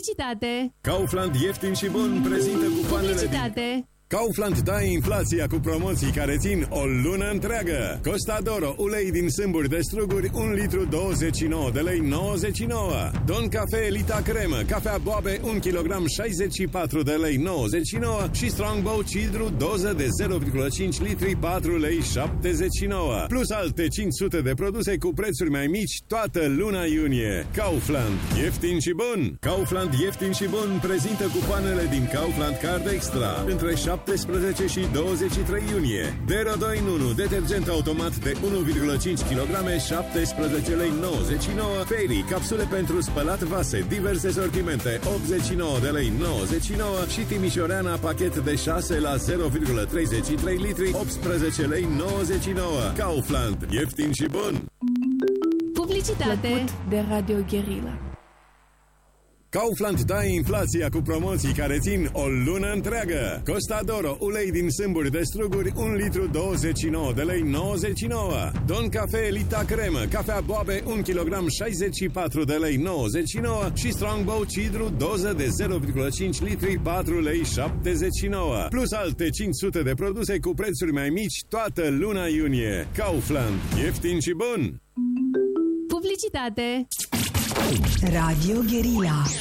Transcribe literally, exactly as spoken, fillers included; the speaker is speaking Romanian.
Publicitate. Kaufland ieftin și bun prezintă cupoanele Publicitate. din... Kaufland dă inflația cu promoții care țin o lună întreagă. Costadoro, ulei din sâmburi de struguri, un litru douăzeci și nouă de lei nouăzeci și nouă. Don Cafe Elita Cremă, cafea Boabe, un kilogram șaizeci și patru de lei nouăzeci și nouă și Strongbow Cidru, doză de zero virgulă cinci litri, patru lei șaptezeci și nouă. Plus alte cinci sute de produse cu prețuri mai mici toată luna iunie. Kaufland, ieftin și bun. Kaufland ieftin și bun prezintă cupoanele din Kaufland Card Extra între șaptesprezece și douăzeci și trei iunie. Dero doi în unu, detergent automat de unu virgulă cinci kilograme, șaptesprezece lei nouăzeci și nouă. Fairy, capsule pentru spălat vase, diverse sortimente, optzeci și nouă de lei nouăzeci și nouă. Și Timișoreana, pachet de șase la zero virgulă treizeci și trei litri, optsprezece lei nouăzeci și nouă. Kaufland, ieftin și bun. Publicitate. Plăcut de Radio Guerilla. Kaufland dă inflația cu promoții care țin o lună întreagă. Costadoro, ulei din sâmburi de struguri, un litru douăzeci și nouă de lei nouăzeci și nouă. Don Cafe Elita Cremă, cafea Boabe, un kilogram șaizeci și patru de lei nouăzeci și nouă și Strongbow Cidru, doză de zero virgulă cinci litri, patru lei șaptezeci și nouă. Plus alte cinci sute de produse cu prețuri mai mici toată luna iunie. Kaufland, ieftin și bun. Publicitate. Radio Guerilla.